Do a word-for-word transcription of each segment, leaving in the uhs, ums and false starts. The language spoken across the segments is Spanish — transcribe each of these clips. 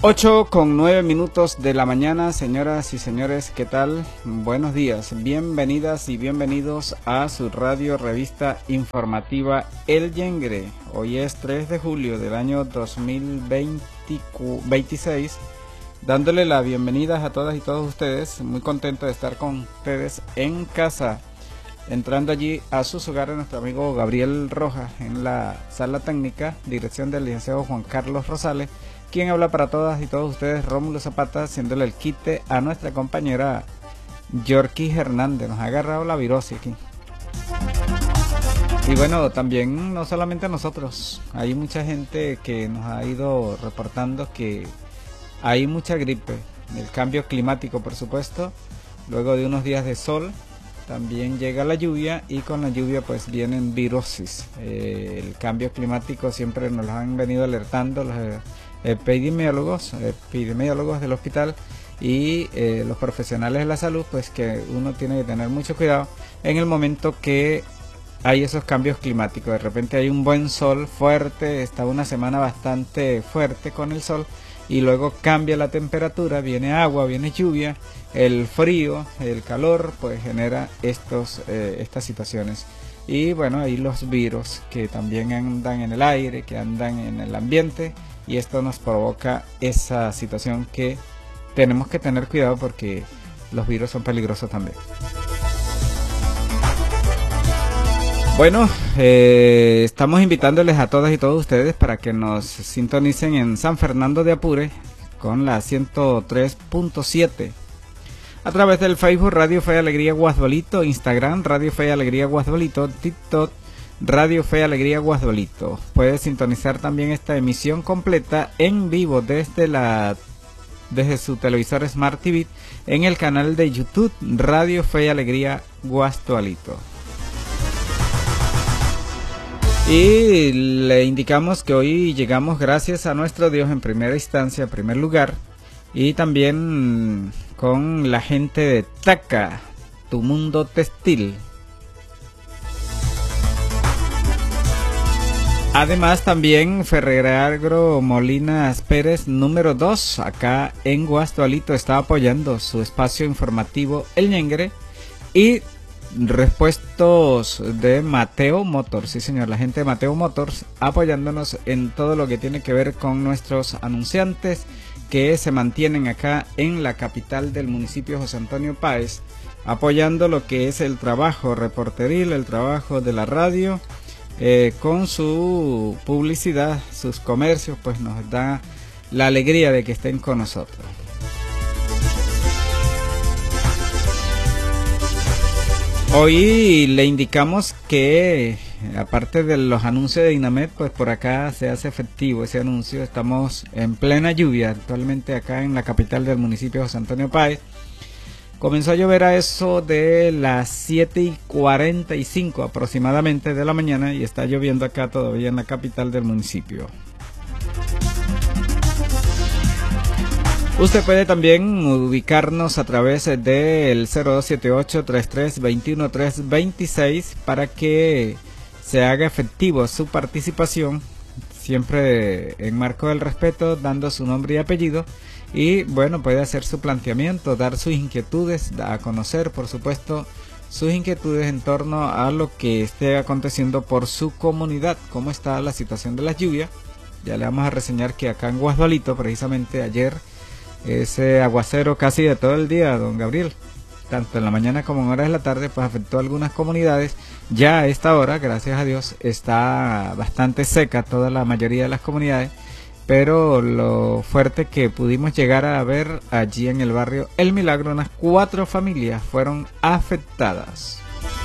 ocho con nueve minutos de la mañana, señoras y señores, ¿qué tal? Buenos días, bienvenidas y bienvenidos a su radio revista informativa El Yengre. Hoy es tres de julio del año dos mil veintiséis, dándole la bienvenida a todas y todos ustedes, muy contento de estar con ustedes en casa. Entrando allí a sus hogares nuestro amigo Gabriel Rojas en la sala técnica, dirección del licenciado Juan Carlos Rosales, quien habla para todas y todos ustedes, Rómulo Zapata, haciéndole el quite a nuestra compañera Yorky Hernández. Nos ha agarrado la virosis aquí. Y bueno, también no solamente nosotros, hay mucha gente que nos ha ido reportando que hay mucha gripe, el cambio climático por supuesto, luego de unos días de sol. También llega la lluvia y con la lluvia pues vienen virosis. Eh, el cambio climático siempre nos lo han venido alertando los epidemiólogos, epidemiólogos del hospital y eh, los profesionales de la salud, pues que uno tiene que tener mucho cuidado en el momento que hay esos cambios climáticos. De repente hay un buen sol fuerte, está una semana bastante fuerte con el sol y luego cambia la temperatura, viene agua, viene lluvia, el frío, el calor, pues genera estos, eh, estas situaciones. Y bueno, ahí los virus que también andan en el aire, que andan en el ambiente, y esto nos provoca esa situación que tenemos que tener cuidado porque los virus son peligrosos también. Bueno, eh, estamos invitándoles a todas y todos ustedes para que nos sintonicen en San Fernando de Apure con la ciento tres punto siete. A través del Facebook Radio Fe y Alegría Guasdualito, Instagram Radio Fe y Alegría Guasdualito, TikTok Radio Fe y Alegría Guasdualito. Puede sintonizar también esta emisión completa en vivo desde la desde su televisor Smart T V en el canal de YouTube Radio Fe y Alegría Guasdualito. Y le indicamos que hoy llegamos gracias a nuestro Dios en primera instancia, en primer lugar, y también con la gente de Taca, tu mundo textil. Además también Ferreragro Molinas Pérez número dos, acá en Guasdualito, está apoyando su espacio informativo El Ñengre, y repuestos de Mateo Motors, sí señor, la gente de Mateo Motors apoyándonos en todo lo que tiene que ver con nuestros anunciantes que se mantienen acá en la capital del municipio, José Antonio Páez, apoyando lo que es el trabajo reporteril, el trabajo de la radio, eh, con su publicidad, sus comercios, pues nos da la alegría de que estén con nosotros. Hoy le indicamos que aparte de los anuncios de Dynamet, pues por acá se hace efectivo ese anuncio. Estamos en plena lluvia actualmente acá en la capital del municipio José Antonio Páez. Comenzó a llover a eso de las siete y cuarenta y cinco aproximadamente de la mañana y está lloviendo acá todavía en la capital del municipio. Usted puede también ubicarnos a través del cero dos siete ocho, treinta y tres, veintiuno, trescientos veintiséis para que se haga efectivo su participación, siempre en marco del respeto, dando su nombre y apellido. Y bueno, puede hacer su planteamiento, dar sus inquietudes, a conocer por supuesto sus inquietudes en torno a lo que esté aconteciendo por su comunidad, cómo está la situación de las lluvias. Ya le vamos a reseñar que acá en Guasdualito, precisamente ayer, ese aguacero casi de todo el día, don Gabriel, tanto en la mañana como en horas de la tarde, pues afectó a algunas comunidades. Ya a esta hora, gracias a Dios, está bastante seca toda la mayoría de las comunidades, pero lo fuerte que pudimos llegar a ver allí en el barrio El Milagro, unas cuatro familias fueron afectadas.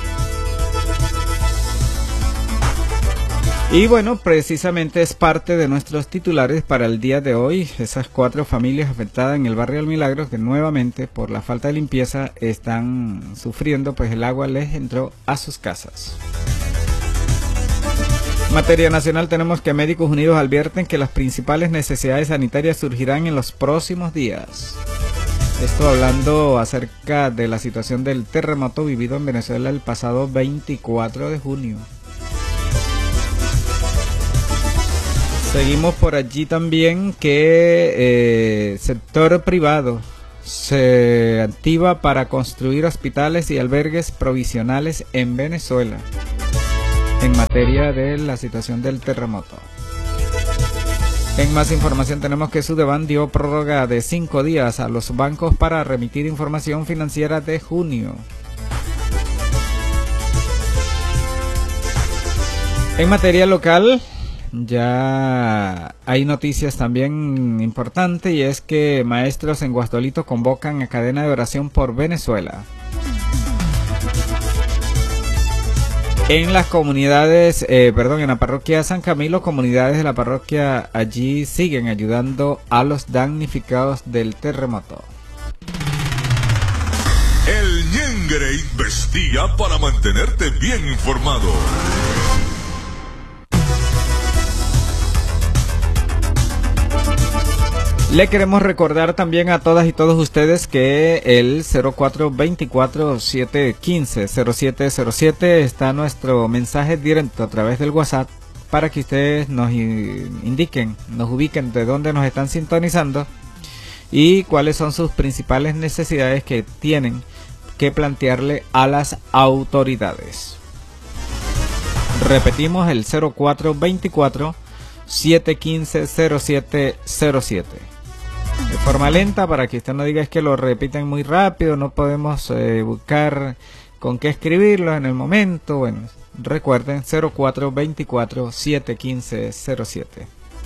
Y bueno, precisamente es parte de nuestros titulares para el día de hoy, esas cuatro familias afectadas en el barrio del Milagro que nuevamente por la falta de limpieza están sufriendo, pues el agua les entró a sus casas. En materia nacional tenemos que Médicos Unidos advierten que las principales necesidades sanitarias surgirán en los próximos días. Esto hablando acerca de la situación del terremoto vivido en Venezuela el pasado veinticuatro de junio. Seguimos por allí también que eh, sector privado se activa para construir hospitales y albergues provisionales en Venezuela en materia de la situación del terremoto. En más información tenemos que Sudeban dio prórroga de cinco días a los bancos para remitir información financiera de junio. En materia local, ya hay noticias también importantes, y es que maestros en Guasdolito convocan a cadena de oración por Venezuela. En las comunidades, eh, perdón, en la parroquia San Camilo, comunidades de la parroquia allí siguen ayudando a los damnificados del terremoto. El Ñengre investiga para mantenerte bien informado. Le queremos recordar también a todas y todos ustedes que el cero cuatro veinticuatro, siete quince, cero siete cero siete está nuestro mensaje directo a través del WhatsApp para que ustedes nos indiquen, nos ubiquen de dónde nos están sintonizando y cuáles son sus principales necesidades que tienen que plantearle a las autoridades. Repetimos el cero cuatro veinticuatro, siete quince, cero siete cero siete. De forma lenta, para que usted no diga es que lo repiten muy rápido, no podemos eh, buscar con qué escribirlo en el momento. Bueno, recuerden cero cuatro veinticuatro, siete quince, cero siete.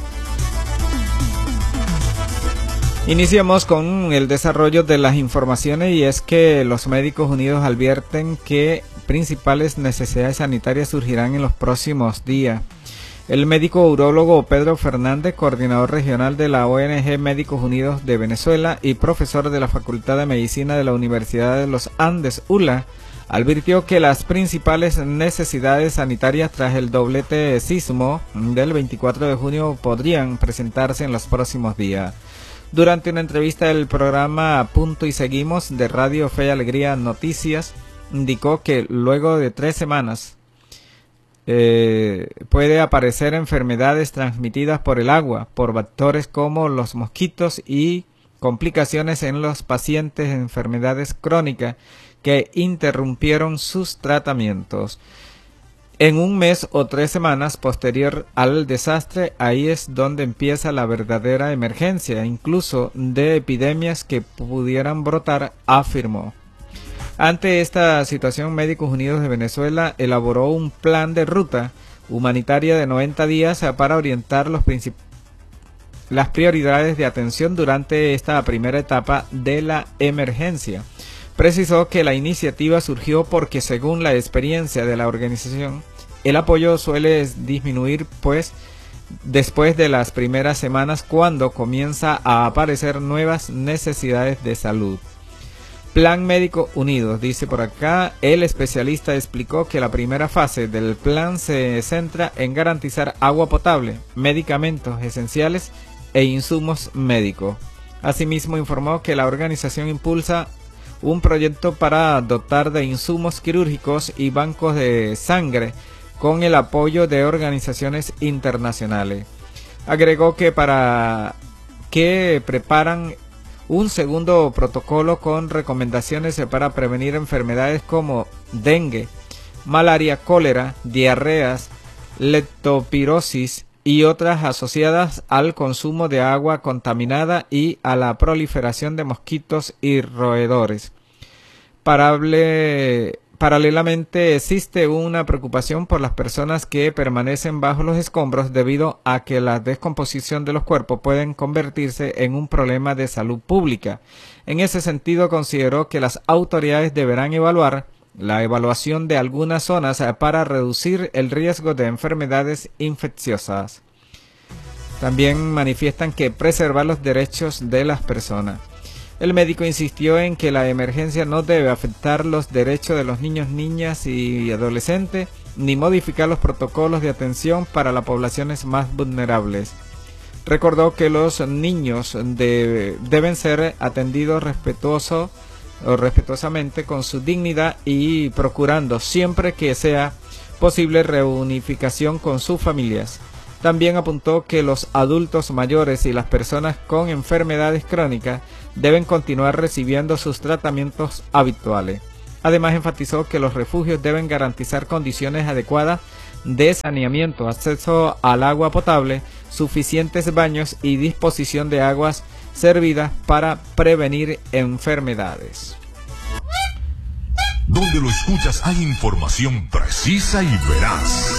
Iniciamos con el desarrollo de las informaciones, y es que los Médicos Unidos advierten que principales necesidades sanitarias surgirán en los próximos días. El médico urólogo Pedro Fernández, coordinador regional de la O N G Médicos Unidos de Venezuela y profesor de la Facultad de Medicina de la Universidad de los Andes, U L A, advirtió que las principales necesidades sanitarias tras el doblete sismo del veinticuatro de junio podrían presentarse en los próximos días. Durante una entrevista del programa Punto y Seguimos de Radio Fe y Alegría Noticias, indicó que luego de tres semanas Eh, puede aparecer enfermedades transmitidas por el agua, por vectores como los mosquitos, y complicaciones en los pacientes de enfermedades crónicas que interrumpieron sus tratamientos. En un mes o tres semanas posterior al desastre, ahí es donde empieza la verdadera emergencia, incluso de epidemias que pudieran brotar, afirmó. Ante esta situación, Médicos Unidos de Venezuela elaboró un plan de ruta humanitaria de noventa días para orientar los las prioridades de atención durante esta primera etapa de la emergencia. Precisó que la iniciativa surgió porque, según la experiencia de la organización, el apoyo suele disminuir pues después de las primeras semanas, cuando comienza a aparecer nuevas necesidades de salud. Plan Médico Unidos, dice por acá, el especialista explicó que la primera fase del plan se centra en garantizar agua potable, medicamentos esenciales e insumos médicos. Asimismo, informó que la organización impulsa un proyecto para dotar de insumos quirúrgicos y bancos de sangre con el apoyo de organizaciones internacionales. Agregó que para que preparan un segundo protocolo con recomendaciones para prevenir enfermedades como dengue, malaria, cólera, diarreas, leptospirosis y otras asociadas al consumo de agua contaminada y a la proliferación de mosquitos y roedores. Parable, paralelamente existe una preocupación por las personas que permanecen bajo los escombros debido a que la descomposición de los cuerpos pueden convertirse en un problema de salud pública. En ese sentido, consideró que las autoridades deberán evaluar la evaluación de algunas zonas para reducir el riesgo de enfermedades infecciosas. También manifiestan que preservar los derechos de las personas. El médico insistió en que la emergencia no debe afectar los derechos de los niños, niñas y adolescentes, ni modificar los protocolos de atención para las poblaciones más vulnerables. Recordó que los niños de, deben ser atendidos respetuoso, o respetuosamente con su dignidad y procurando siempre que sea posible reunificación con sus familias. También apuntó que los adultos mayores y las personas con enfermedades crónicas deben continuar recibiendo sus tratamientos habituales. Además, enfatizó que los refugios deben garantizar condiciones adecuadas de saneamiento, acceso al agua potable, suficientes baños y disposición de aguas servidas para prevenir enfermedades. Donde lo escuchas hay información precisa y veraz.